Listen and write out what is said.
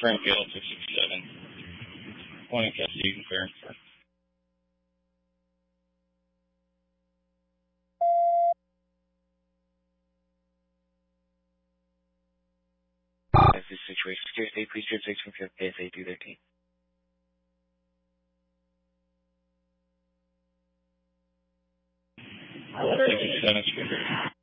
Springfield 667. Morning, Cassie. You can clear. As this situation secure state, please trip 6 from KSA 213. Hello. 667 Springfield.